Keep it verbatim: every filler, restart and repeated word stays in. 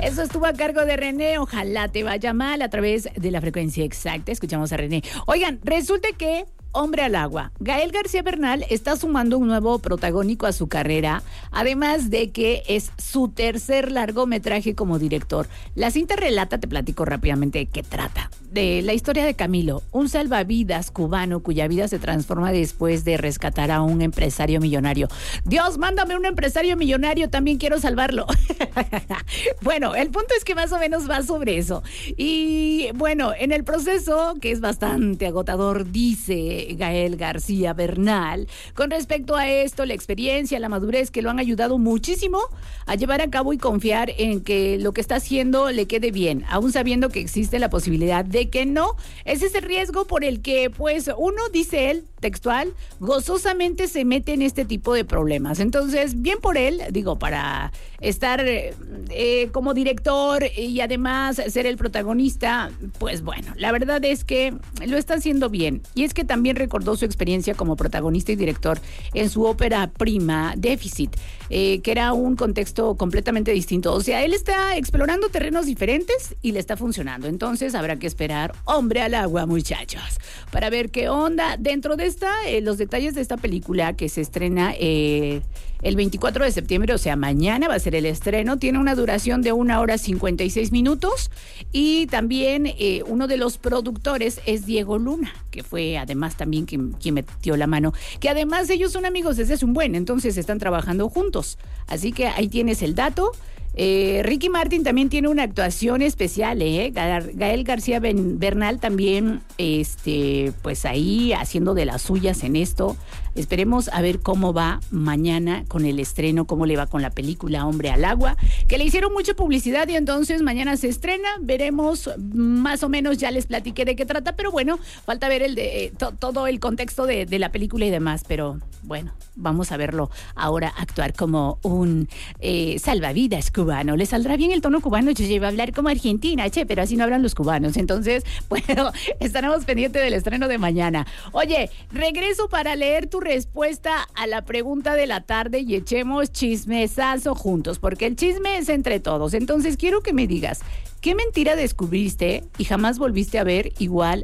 Eso estuvo a cargo de René. Ojalá te vaya mal a través de la frecuencia exacta. Escuchamos a René. Oigan, resulta que Hombre al agua. Gael García Bernal está sumando un nuevo protagónico a su carrera, además de que es su tercer largometraje como director. La cinta relata, te platico rápidamente de qué trata. De la historia de Camilo, un salvavidas cubano cuya vida se transforma después de rescatar a un empresario millonario. Dios, mándame un empresario millonario, también quiero salvarlo. Bueno, el punto es que más o menos va sobre eso. Y bueno, en el proceso, que es bastante agotador, dice Gael García Bernal, con respecto a esto, la experiencia, la madurez que lo han ayudado muchísimo a llevar a cabo y confiar en que lo que está haciendo le quede bien, aún sabiendo que existe la posibilidad de que no. Es ese riesgo por el que, pues, uno, dice él, textual, gozosamente se mete en este tipo de problemas. Entonces, bien por él, digo, para estar eh, como director y además ser el protagonista, pues bueno, la verdad es que lo está haciendo bien. Y es que también recordó su experiencia como protagonista y director en su ópera prima, Déficit, eh, que era un contexto completamente distinto. O sea, él está explorando terrenos diferentes y le está funcionando. Entonces, habrá que esperar Hombre al agua, muchachos, para ver qué onda. Dentro de esta, eh, los detalles de esta película que se estrena eh, el veinticuatro de septiembre, o sea, mañana va a ser el estreno, tiene una duración de una hora cincuenta y seis minutos y también eh, uno de los productores es Diego Luna, que fue además también quien, quien metió la mano, que además ellos son amigos desde hace un buen, entonces están trabajando juntos. Así que ahí tienes el dato. Eh, Ricky Martin también tiene una actuación especial, ¿eh? Gael García Bernal también, este, pues ahí haciendo de las suyas en esto. Esperemos a ver cómo va mañana con el estreno, cómo le va con la película Hombre al agua, que le hicieron mucha publicidad y entonces mañana se estrena. Veremos, más o menos ya les platiqué de qué trata, pero bueno, falta ver el de, eh, to, todo el contexto de, de la película y demás, pero bueno, vamos a verlo ahora actuar como un eh, salvavidas cubano. Le saldrá bien el tono cubano, yo iba a hablar como argentina, che, pero así no hablan los cubanos. Entonces, bueno, estaremos pendientes del estreno de mañana. Oye, regreso para leer tu respuesta a la pregunta de la tarde y echemos chismesazo juntos, porque el chisme es entre todos. Entonces, quiero que me digas, ¿qué mentira descubriste y jamás volviste a ver igual